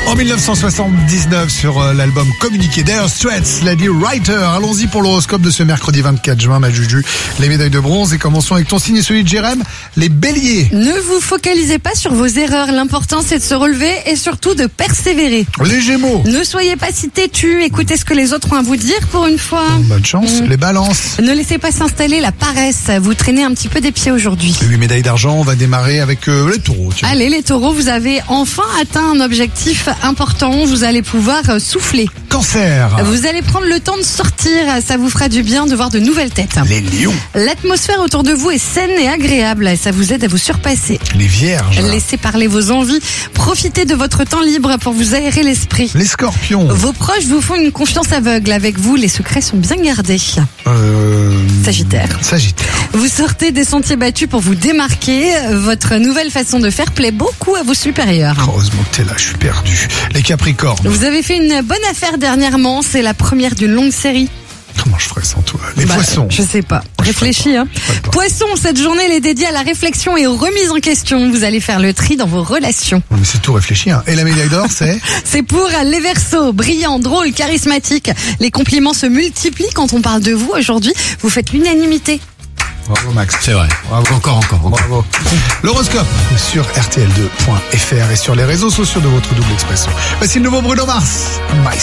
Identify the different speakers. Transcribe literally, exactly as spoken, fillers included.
Speaker 1: En dix-neuf cent soixante-dix-neuf, sur euh, l'album Communiqué, Dire Straits, l'a dit Writer. Allons-y pour l'horoscope de ce mercredi vingt-quatre juin, ma Juju. Les médailles de bronze, et commençons avec ton signe et celui de Jérém, les béliers.
Speaker 2: Ne vous focalisez pas sur vos erreurs. L'important, c'est de se relever et surtout de persévérer.
Speaker 1: Les gémeaux.
Speaker 2: Ne soyez pas si têtus. Écoutez ce que les autres ont à vous dire pour une fois.
Speaker 1: Bonne chance.
Speaker 2: Mmh.
Speaker 1: Les balances.
Speaker 2: Ne laissez pas s'installer la paresse. Vous traînez un petit peu des pieds aujourd'hui.
Speaker 1: huit médailles d'argent, on va démarrer avec euh, les taureaux. Tiens.
Speaker 2: Allez, les taureaux, vous avez enfin atteint un objectif important. Vous allez pouvoir euh, souffler.
Speaker 1: Cancer.
Speaker 2: Vous allez prendre le temps de sortir. Ça vous fera du bien de voir de nouvelles têtes.
Speaker 1: Les lions.
Speaker 2: L'atmosphère autour de vous est saine et agréable. Ça vous aide à vous surpasser.
Speaker 1: Les vierges.
Speaker 2: Laissez parler vos envies. Profitez de votre temps libre pour vous aérer l'esprit.
Speaker 1: Les scorpions.
Speaker 2: Vos proches vous font une confiance aveugle. Avec vous, les secrets sont bien gardés.
Speaker 1: Euh...
Speaker 2: Sagittaire.
Speaker 1: Sagittaire.
Speaker 2: Vous sortez des sentiers battus pour vous démarquer. Votre nouvelle façon de faire plaît beaucoup à vos supérieurs.
Speaker 1: Heureusement que t'es là, je suis perdu. Les capricornes.
Speaker 2: Vous avez fait une bonne affaire dernièrement. C'est la première d'une longue série.
Speaker 1: Comment je ferais sans toi? Les
Speaker 2: Bah,
Speaker 1: poissons.
Speaker 2: Je sais pas.
Speaker 1: Je
Speaker 2: Réfléchis. Hein.
Speaker 1: ferais pas.
Speaker 2: Poissons, cette journée elle est dédiée à la réflexion et aux remises en question. Vous allez faire le tri dans vos relations.
Speaker 1: Non, mais c'est tout réfléchi. Hein. Et la médaille d'or, c'est
Speaker 2: C'est pour les Verseaux, brillants, drôles, charismatiques. Les compliments se multiplient quand on parle de vous aujourd'hui. Vous faites l'unanimité.
Speaker 1: Bravo Max.
Speaker 3: C'est vrai.
Speaker 1: Bravo.
Speaker 3: Encore, encore, encore.
Speaker 1: Bravo. L'horoscope sur R T L deux point F R et sur les réseaux sociaux de votre double expresso. Voici le nouveau Bruno Mars. Bye.